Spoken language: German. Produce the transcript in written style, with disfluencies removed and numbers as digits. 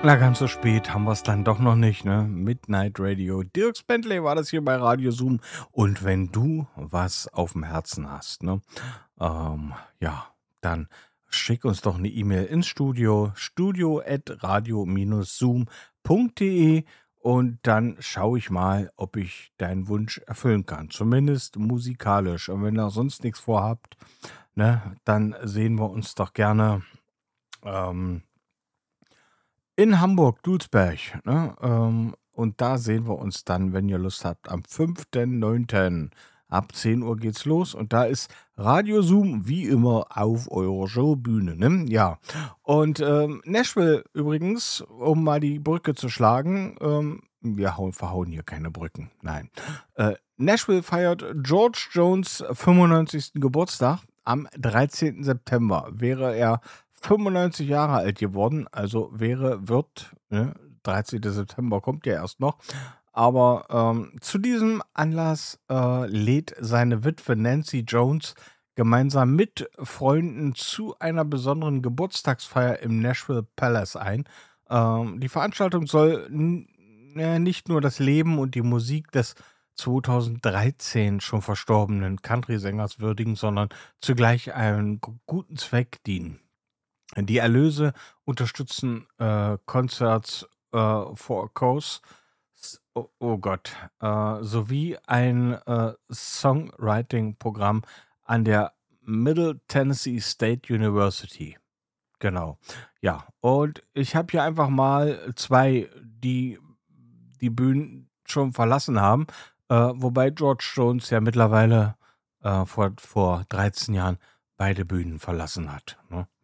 Na, ganz so spät haben wir es dann doch noch nicht, ne? Midnight Radio. Dirks Bentley war das hier bei Radio Zoom. Und wenn du was auf dem Herzen hast, ne? Ja, dann schick uns doch eine E-Mail ins Studio, studio@radio-zoom.de, und dann schaue ich mal, ob ich deinen Wunsch erfüllen kann. Zumindest musikalisch. Und wenn ihr sonst nichts vorhabt, ne, dann sehen wir uns doch gerne. Ähm, in Hamburg, Dulsberg, ne? Und da sehen wir uns dann, wenn ihr Lust habt, am 5.9. Ab 10 Uhr geht's los, und da ist Radio Zoom wie immer auf eurer Showbühne, ne? Ja. Und Nashville übrigens, um mal die Brücke zu schlagen, verhauen hier keine Brücken, nein. Nashville feiert George Jones 95. Geburtstag am 13. September. Wäre er 95 Jahre alt geworden, also ne, 13. September kommt ja erst noch. Aber zu diesem Anlass lädt seine Witwe Nancy Jones gemeinsam mit Freunden zu einer besonderen Geburtstagsfeier im Nashville Palace ein. Die Veranstaltung soll nicht nur das Leben und die Musik des 2013 schon verstorbenen Country-Sängers würdigen, sondern zugleich einem guten Zweck dienen. Die Erlöse unterstützen Concerts for a Cause, oh Gott, sowie ein Songwriting-Programm an der Middle Tennessee State University. Genau. Ja, und ich habe hier einfach mal zwei, die Bühnen schon verlassen haben, wobei George Jones ja mittlerweile vor 13 Jahren beide Bühnen verlassen hat. Ne?